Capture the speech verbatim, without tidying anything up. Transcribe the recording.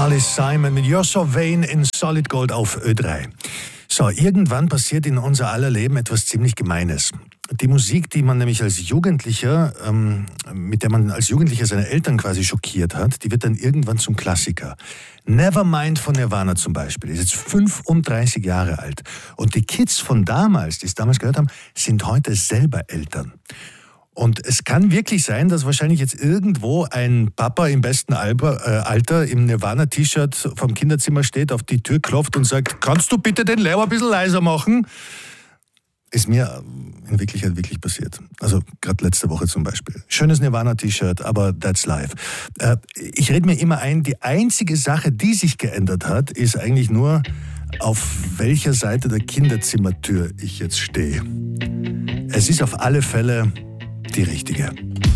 Carly Simon mit You're So Vain in Solid Gold auf Ö drei. So, irgendwann passiert in unser aller Leben etwas ziemlich Gemeines. Die Musik, die man nämlich als Jugendlicher, ähm, mit der man als Jugendlicher seine Eltern quasi schockiert hat, die wird dann irgendwann zum Klassiker. Nevermind von Nirvana zum Beispiel ist jetzt fünfunddreißig Jahre alt. Und die Kids von damals, die es damals gehört haben, sind heute selber Eltern. Und es kann wirklich sein, dass wahrscheinlich jetzt irgendwo ein Papa im besten Alter im Nirvana-T-Shirt vom Kinderzimmer steht, auf die Tür klopft und sagt, kannst du bitte den Lärm ein bisschen leiser machen? Ist mir in Wirklichkeit wirklich passiert. Also gerade letzte Woche zum Beispiel. Schönes Nirvana-T-Shirt, aber that's life. Äh, ich rede mir immer ein, die einzige Sache, die sich geändert hat, ist eigentlich nur, auf welcher Seite der Kinderzimmertür ich jetzt stehe. Es ist auf alle Fälle die richtige.